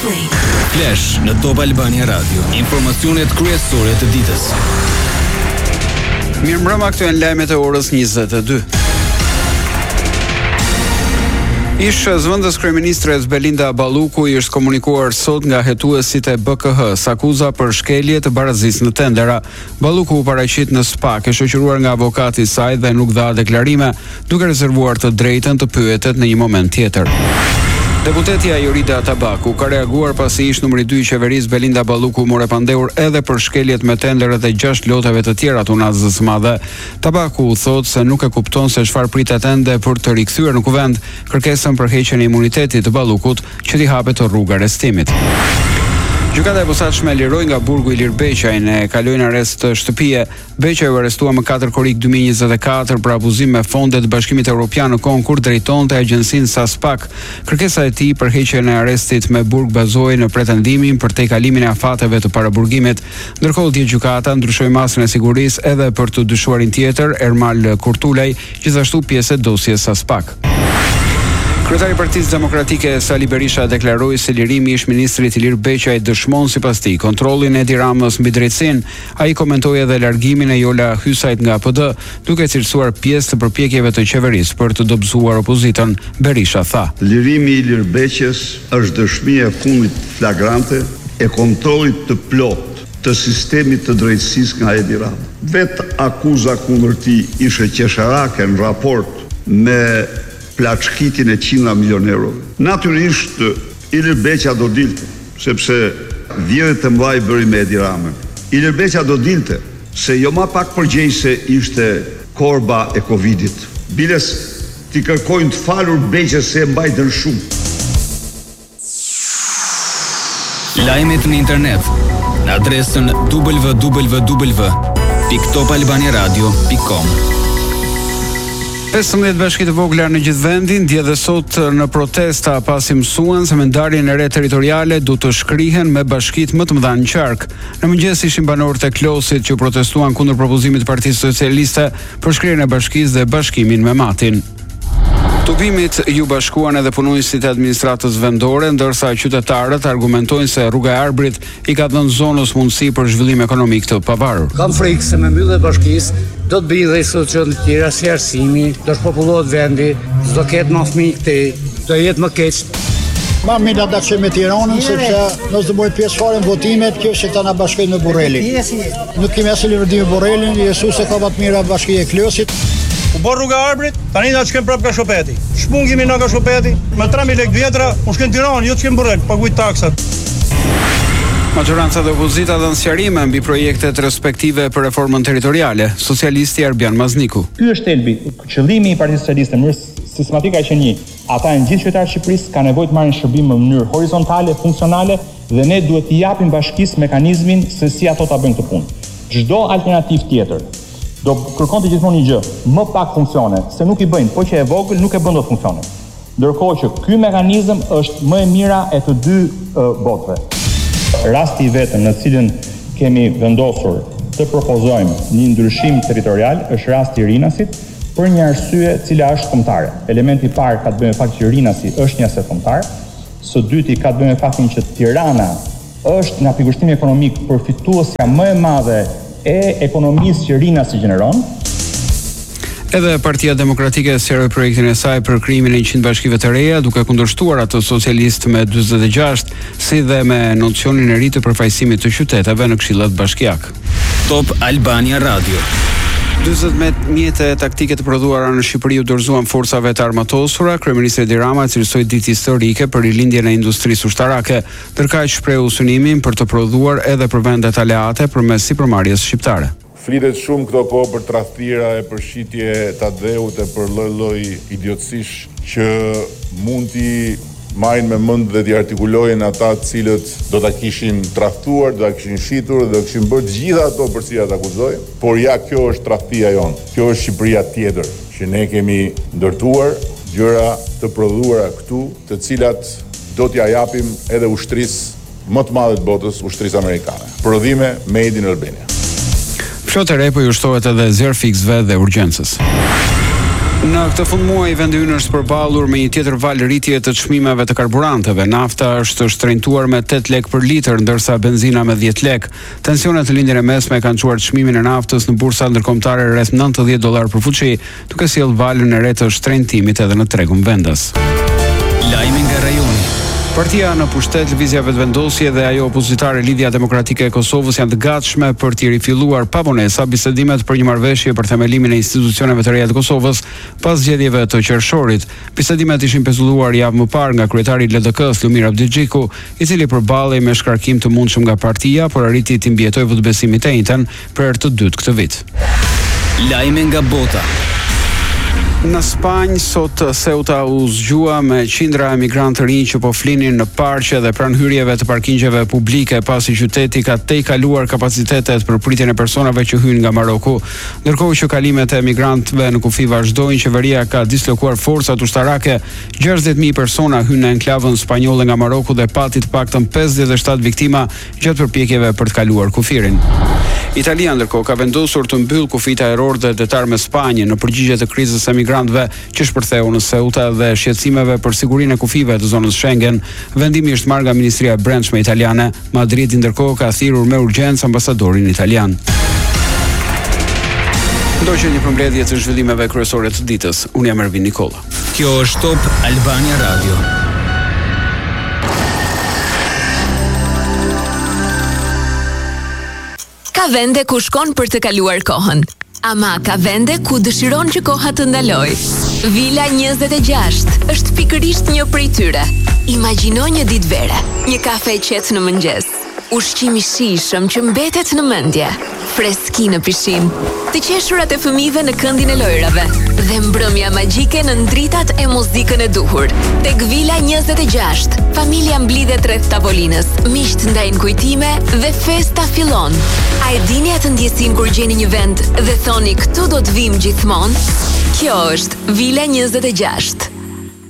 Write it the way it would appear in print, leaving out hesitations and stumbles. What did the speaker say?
Flash në Top Albania Radio. Informacionet kryesore të ditës. Mirëmbrëma, këto janë lajmet e orës 22. Ish zëvendës kryeministres Belinda Balluku i është komunikuar sot nga hetuesit e BKH-s akuza për shkelje të barazisë në tendera. Balluku u paraqit në SPAK, e shoqëruar nga avokati i saj dhe nuk dha deklarime, duke rezervuar të drejtën të pyetet në një moment tjetër. Deputetja Jorida Tabaku ka reaguar pasi ish numri 2 i qeverisë Belinda Balluku more pandehur edhe për shkeljet me tenderet e 6 loteve të tjera të Unazës së Madhe. Tabaku thotë se nuk e kupton se çfarë pritet ende për të rikthyer në kuvend kërkesën për heqjen e imunitetit të Ballukut që t'i hapet rruga arrestimit. Gjykata e posaçme liroi nga burgu Ilir Beqajin e kaloi në arrest të shtëpie. Beqaj u arrestua më 4 korrik 2024 për abuzim me fonde të Bashkimit Evropian në kohën kur drejtonte agjencinë SASPAK. Kërkesa e tij për heqjen e arrestit me burg bazohej në pretendimin për tejkalimin e afateve të paraburgimit. Ndërkohë dje gjykata ndryshoi masën e sigurisë edhe për të dyshuarin tjetër, Ermal Kurtulaj, gjithashtu pjesë e dosjes SASPAK. Kryetari i Partisë Demokratike Sali Berisha deklaroi se lirimi i ish-ministrit Ilir Beqaj dëshmon sipas tij kontrollin e Edi Ramës mbi drejtsinë. Ai komentoi edhe largimin e Jola Hysajt nga PD, duke cilësuar pjesë të përpjekjeve të qeverisë për të dobëzuar opozitën. Berisha tha: "Lirimi i Ilir Beqës është dëshmi e fundit flagrante e kontrollit të plot të sistemit të drejtësisë nga Edi Rama. Vetë akuza kundër tij ishte qesharake në raport me plaçkitin e 100 milion euro. Natyrisht Ilir Beqa do dilte, sepse vjerët të mëdha i bëri me Edi Ramën. Ilir Beqa do dilte se jo ma pak përgjegjëse ishte korba e Covidit. Biles t'i kërkojnë të falur Beqës se e mbajtën shumë." Lajmet në internet në adresën www.topalbaniaradio.com. 15 bashki të vogla në gjithë vendin dje dhe sot në protesta pasi mësuan se me ndarjen e re territoriale du të shkrihen me bashkitë më të mëdha në qark. Në mëngjes ishin banorët e Klosit që protestuan kundër propozimit të Partisë Socialiste për shkrirjen e bashkisë dhe bashkimin me Matin. Tubimit ju bashkuan edhe punonjësit e administratës vendore, ndërsa qytetarët argumentojnë se rruga e Arbrit i ka dhënë zonës mundësi për zhvillim ekonomik të pavarur. Kam frikë se me mbyllje bashkisë do të bëjë dhe solucione të tjera si arsimi, do shpopullohet vendi, do ketë më fëmijë këtej, do jetë më keq. Ma mila da që me Tiranën, sepse nësë të bojë pjesë fare në votimet, kjo se ta na bashkojnë me Borrelin. Nuk kemi asë lëvërdim me Borrelin, Jezus e ka më të mira bashkije e Klosit. U bërë rruga Arbrit, tani na çkem prap ka Shopeti. Shpungimi nga Shopeti, me 3.000 lekë vjetra, u shken Tiranë, jo çkem Borrel, paguaj taksat. Majoranca dhe opozita dhënë sqarime mbi projektet respektive për reformën territoriale. Socialisti Arbian Mazniku. Ky është thelbi. Qëllimi i Partisë Socialiste në mënyrë sistematike ka qenë një. Ata në gjithë qytetarët e Shqipërisë kanë nevojë të marrin shërbim në mënyrë horizontale, funksionale dhe ne duhet t'i japim bashkisë mekanizmin se si ato ta bëjnë këtë punë. Çdo alternativë tjetër do kërkonte gjithmonë një gjë, më pak funksione, se nuk i bëjnë, po që e vogël nuk e bën dot funksione. Ndërkohë që ky mekanizëm është më e mira e të dy botëve. Rasti i vetëm në cilin kemi vendosur të propozojmë një ndryshim territorial është rasti i Rinasit për një arsye cila është kombëtare. Elementi i parë ka të bëjë me faktin që Rinasi është një aset kombëtar, së dyti ka të bëjë me faktin që Tirana është nga pikërishtimi ekonomik përfituesja më e madhe e ekonomisë që Rinasi gjeneron. Edhe Partia Demokratike sqaroi projektin e saj për krijimin e 100 bashkive të reja, duke kundërshtuar atë socialist me 46, si dhe me nocionin e ri të përfaqësimit të qyteteve në këshillat bashkiak. Top Albania Radio. 40 mjete taktike të prodhuara në Shqipëri u dorëzuan forcave të armatosura. Kryeministri Edi Rama cilësoi ditë historike për rilindjen e industrisë ushtarake, ndërkaq shprehu synimin për të prodhuar edhe për vendet aleate përmes sipërmarrjes shqiptare. Flitet shumë këto kohë për tradhira e përshitje të adheut e për lloj idiotësish që mund t'i marrin me mend dhe t'i artikulojnë ata të cilët do ta kishin tradhtuar, do ta kishin shitur dhe do kishin bërë të gjitha ato për cilat akuzojnë, por ja kjo është tradhtia jonë. Kjo është Shqipëria tjetër që ne kemi ndërtuar gjëra të prodhuara këtu, të cilat do t'ja japim edhe ushtrisë më të madhe të botës, ushtrisë amerikane. Prodhime made in Albania. Flotë e re po i ushtohet edhe zjarfiksve dhe urgjencës. Në këtë fund muaji vendi ynë është përballur me një tjetër val rritje të çmimeve të karburanteve. Nafta është shtrenjtuar me 8 lek për litër, ndërsa benzina me 10 lek. Tensionet në lindjen e mesme kanë çuar çmimin e naftës në bursat ndërkombëtare rreth $90 për fuqi, duke sjellë valën e re të shtrenjtimit edhe në tregun vendas. Lajmi nga rajoni. Partia në pushtet, Lëvizja Vetëvendosje dhe ajo opozitare Lidhja Demokratike e Kosovës janë të gatshme për të rifilluar pa vonesa bisedimet për një marrëveshje për themelimin e institucioneve të reja të Kosovës pas zgjedhjeve të qershorit. Bisedimet ishin pezulluar javë më parë nga kryetari i LDK-s Lumir Abdixhiku, i cili përballej me shkarkim të mundshëm nga partia, por arriti të mbijetojë votbesimin e njëjtën për të dytë këtë vit. Lajme nga bota. Në Spanjë sot Ceuta u zgjua me qindra emigrantë të rinj që po flinin në parqe dhe pranë hyrjeve të parkingjeve publike pasi qyteti ka tejkaluar kapacitetet për pritjen e personave që hyjnë nga Maroku. Ndërkohë që kalimet e emigrantëve në kufi vazhdojnë, qeveria ka dislokuar forcat ushtarake. 60.000 persona hynë në enklavën spanjolle nga Maroku dhe pati të paktën 57 viktima gjatë përpjekjeve për të kaluar kufirin. Italia ndërkohë ka vendosur të mbyll kufit ajror dhe detar me Spanjën në përgjigje të krizës emigrantëve që shpërtheu në Ceuta dhe shqetësimeve për sigurinë e kufive të zonës Schengen. Vendimi është marrë nga Ministria e Brendshme italiane. Madridi ndërkohë ka thirrur me urgjencë ambasadorin italian. Ndoqë një përmbledhje të zhvillimeve kryesore të ditës. Unë jam Ervin Nikolla. Kjo është Top Albania Radio. Ka vende ku shkon për të kaluar kohën, ama ka vende ku dëshiron që koha të ndaloj. Vila 26 është pikërisht një prej tyre. Imagjino një ditë vere, një kafe qetë në mëngjes, ushqim i shijshëm që mbetet në mendje, freski në pishin, të qeshurat e fëmijëve në këndin e lojrave dhe mbrëmja magjike në ndritat e muzikën e duhur. Tek Vila 26, familja mblidhet rreth tavolinës, miqt ndajnë kujtime dhe festa fillon. A e dini atë ndjesin kur gjeni një vend dhe thoni këtu do të vim gjithmonë? Kjo është Vila 26.